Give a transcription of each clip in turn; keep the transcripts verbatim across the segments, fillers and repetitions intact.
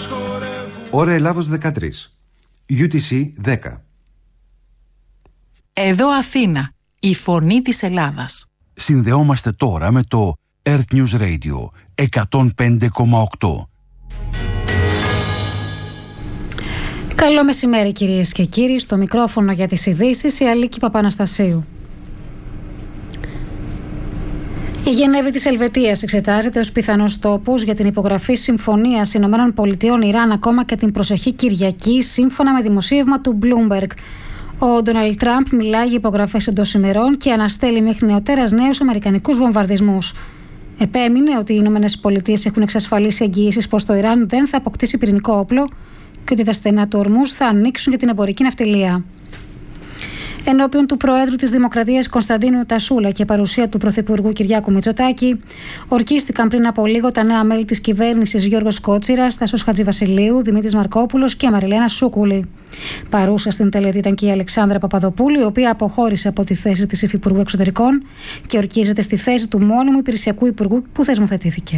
Ώρα Ελλάδος δεκατρία. γιου τι σι δέκα. Εδώ Αθήνα, η φωνή της Ελλάδας. Συνδεόμαστε τώρα με το Earth News Radio εκατόν πέντε κόμμα οκτώ. Καλό μεσημέρι κυρίες και κύριοι, στο μικρόφωνο για τις ειδήσεις η Αλίκη Παπαναστασίου. Η Γενέβη της Ελβετίας εξετάζεται ως πιθανός τόπος για την υπογραφή συμφωνίας Ηνωμένων Πολιτειών Ιράν ακόμα και την προσεχή Κυριακή, σύμφωνα με δημοσίευμα του Bloomberg. Ο Ντόναλντ Τραμπ μιλάει για υπογραφές εντός ημερών και αναστέλει μέχρι νεοτέρας νέους αμερικανικούς βομβαρδισμούς. Επέμεινε ότι οι Ηνωμένες Πολιτείες έχουν εξασφαλίσει εγγυήσεις πως το Ιράν δεν θα αποκτήσει πυρηνικό όπλο και ότι τα στενά του Ορμούζ θα ανοίξουν για την εμπορική ναυτιλία. Ενώπιον του Προέδρου της Δημοκρατίας Κωνσταντίνου Τασούλα και παρουσία του Πρωθυπουργού Κυριάκου Μητσοτάκη, ορκίστηκαν πριν από λίγο τα νέα μέλη της κυβέρνησης Γιώργος Κότσιρας, Τάσος Χατζηβασιλείου, Δημήτρης Μαρκόπουλος και Μαριλένα Σούκουλη. Παρούσα στην τελετή ήταν και η Αλεξάνδρα Παπαδοπούλου, η οποία αποχώρησε από τη θέση της Υφυπουργού Εξωτερικών και ορκίζεται στη θέση του μόνιμου υπηρεσιακού υπουργού που θεσμοθετήθηκε.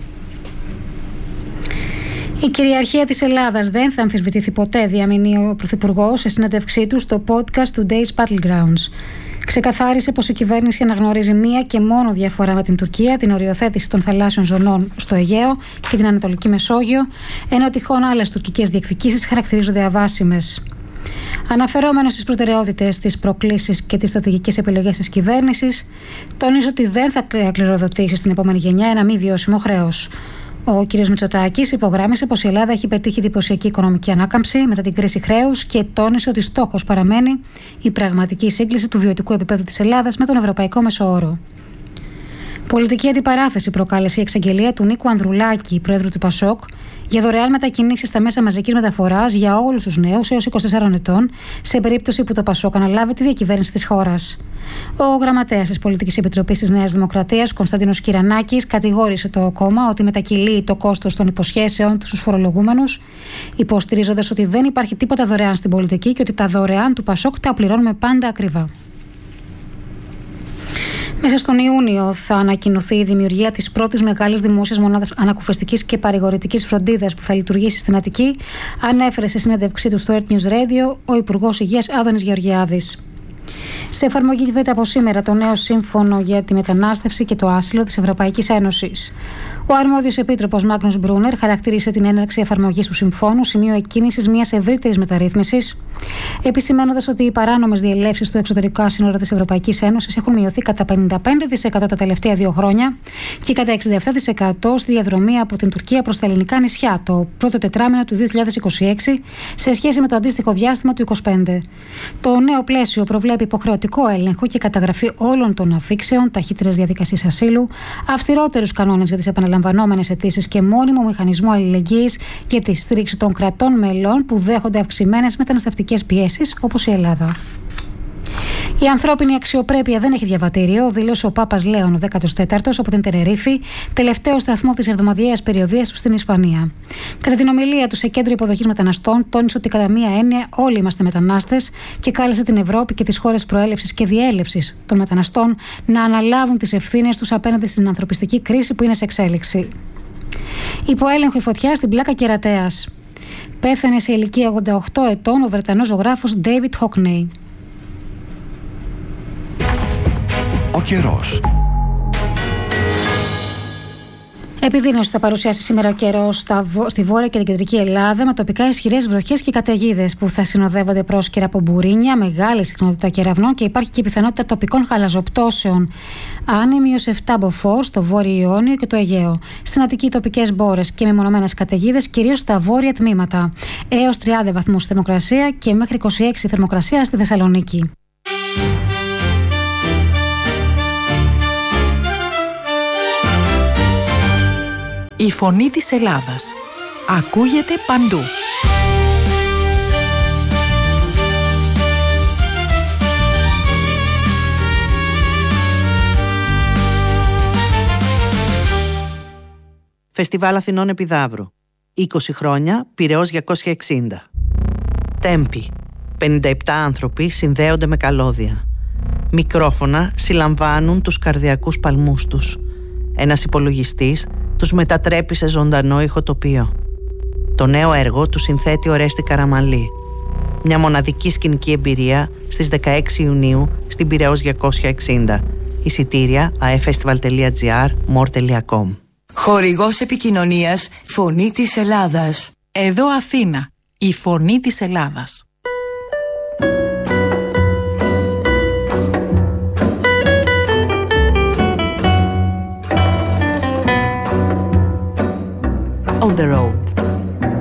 Η κυριαρχία της Ελλάδας δεν θα αμφισβητήθει ποτέ, διαμηνεί ο Πρωθυπουργός σε συνέντευξή του στο podcast Today's Battlegrounds. Ξεκαθάρισε πως η κυβέρνηση αναγνωρίζει μία και μόνο διαφορά με την Τουρκία, την οριοθέτηση των θαλάσσιων ζωνών στο Αιγαίο και την Ανατολική Μεσόγειο, ενώ τυχόν άλλες τουρκικές διεκδικήσεις χαρακτηρίζονται αβάσιμες. Αναφερόμενος στις προτεραιότητες, τις προκλήσεις και τις στρατηγικές επιλογές της κυβέρνησης, τονίζει ότι δεν θα κληροδοτήσει στην επόμενη γενιά ένα μη βιώσιμο χρέος. Ο κ. Μητσοτάκης υπογράμμισε πως η Ελλάδα έχει πετύχει εντυπωσιακή οικονομική ανάκαμψη μετά την κρίση χρέους και τόνισε ότι στόχος παραμένει η πραγματική σύγκληση του βιωτικού επίπεδου της Ελλάδας με τον ευρωπαϊκό μεσόωρο. Πολιτική αντιπαράθεση προκάλεσε η εξαγγελία του Νίκου Ανδρουλάκη, πρόεδρου του Πασόκ, για δωρεάν μετακινήσεις στα μέσα μαζικής μεταφοράς για όλους τους νέους έως είκοσι τεσσάρων ετών, σε περίπτωση που το Πασόκ αναλάβει τη διακυβέρνηση της χώρας. Ο γραμματέας της Πολιτικής Επιτροπής της Νέας Δημοκρατίας, Κωνσταντίνος Κυρανάκης, κατηγόρησε το κόμμα ότι μετακυλεί το κόστος των υποσχέσεων στους φορολογούμενους, υποστηρίζοντας ότι δεν υπάρχει τίποτα δωρεάν στην πολιτική και ότι τα δωρεάν του Πασόκ τα πληρώνουμε πάντα ακριβά. Μέσα στον Ιούνιο θα ανακοινωθεί η δημιουργία της πρώτης μεγάλης δημόσιας μονάδας ανακουφιστικής και παρηγορητικής φροντίδας που θα λειτουργήσει στην Αττική, ανέφερε σε συνέντευξή του στο Earth News Radio ο Υπουργός Υγείας Άδωνης Γεωργιάδης. Σε εφαρμογή γίνεται από σήμερα το νέο σύμφωνο για τη μετανάστευση και το άσυλο της Ευρωπαϊκής Ένωσης. Ο αρμόδιος επίτροπος Μάγνους Μπρούνερ χαρακτήρισε την έναρξη εφαρμογής του συμφώνου σημείο εκκίνησης μιας ευρύτερης μεταρρύθμισης, επισημαίνοντας ότι οι παράνομες διελεύσεις στο εξωτερικά σύνορα της Ευρωπαϊκής Ένωσης έχουν μειωθεί κατά πενήντα πέντε τοις εκατό τα τελευταία δύο χρόνια και κατά εξήντα επτά τοις εκατό στη διαδρομή από την Τουρκία προς τα ελληνικά νησιά το πρώτο τετράμινο του δύο χιλιάδες είκοσι έξι σε σχέση με το αντίστοιχο διάστημα του είκοσι πέντε. Το νέο πλαίσιο προβλέπει υποχρεωτικό έλεγχο και καταγραφή όλων των αφήξεων, ταχύτερες διαδικασίες ασύλου, αυστηρότερους κανόνες για τις επαναλαμβανόμενες αιτήσεις και μόνιμο μηχανισμό αλληλεγγύης για τη στήριξη των κρατών μελών που δέχονται αυξημένες μεταναστευτικές πιέσεις, όπως η Ελλάδα. Η ανθρώπινη αξιοπρέπεια δεν έχει διαβατήριο, δήλωσε ο Πάπας Λέων ο δέκατος τέταρτος από την Τενερίφη, τελευταίο σταθμό της εβδομαδιαίας περιοδίας του στην Ισπανία. Κατά την ομιλία του σε κέντρο υποδοχής μεταναστών, τόνισε ότι κατά μία έννοια όλοι είμαστε μετανάστες και κάλεσε την Ευρώπη και τις χώρες προέλευσης και διέλευσης των μεταναστών να αναλάβουν τις ευθύνες τους απέναντι στην ανθρωπιστική κρίση που είναι σε εξέλιξη. Υπό έλεγχο η φωτιά στην πλάκα Κερατέας. Πέθανε σε ηλικία ογδόντα οκτώ ετών ο Βρετανός ζωγράφος David Hockney. Ο καιρός. Επιδείνωση θα παρουσιάσει σήμερα ο καιρός στη βόρεια και την κεντρική Ελλάδα, με τοπικά ισχυρές βροχές και καταιγίδες που θα συνοδεύονται πρόσκαιρα από μπουρίνια, μεγάλη συχνότητα κεραυνών και υπάρχει και πιθανότητα τοπικών χαλαζοπτώσεων. Άνεμη έως επτά μποφόρ στο βόρειο Ιόνιο και το Αιγαίο. Στην Αττική τοπικές μπόρες και μεμονωμένες καταιγίδες, κυρίως στα βόρεια τμήματα. Έως τριάντα βαθμούς θερμοκρασία και μέχρι είκοσι έξι θερμοκρασία στη Θεσσαλονίκη. Η φωνή της Ελλάδας ακούγεται παντού. Φεστιβάλ Αθηνών Επιδαύρου. είκοσι χρόνια, Πειραιώς διακόσια εξήντα. Τέμπη. πενήντα επτά άνθρωποι συνδέονται με καλώδια. Μικρόφωνα συλλαμβάνουν τους καρδιακούς παλμούς τους. Ένας υπολογιστής τους μετατρέπει σε ζωντανό ηχοτοπίο. Το νέο έργο του συνθέτη Ορέστη Καραμαλή. Μια μοναδική σκηνική εμπειρία στις δεκαέξι Ιουνίου στην Πειραιώς διακόσια εξήντα. Εισιτήρια a f festival τελεία g r, more τελεία com. Χορηγός επικοινωνίας Φωνή της Ελλάδας. Εδώ Αθήνα, η Φωνή της Ελλάδας. On the road.